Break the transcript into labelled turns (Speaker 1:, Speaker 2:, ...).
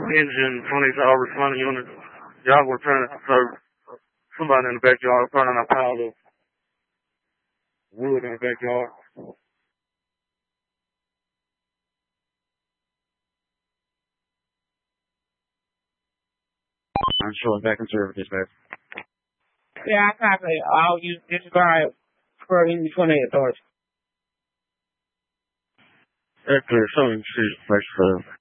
Speaker 1: engine 24 hours running unit. Y'all were trying to serve somebody in the backyard burning a pile of wood in the backyard. I'm showing back in service dispatch.
Speaker 2: Yeah, I copy. I'll use disregard for the 28 authority.
Speaker 1: That's clear. Showing 6,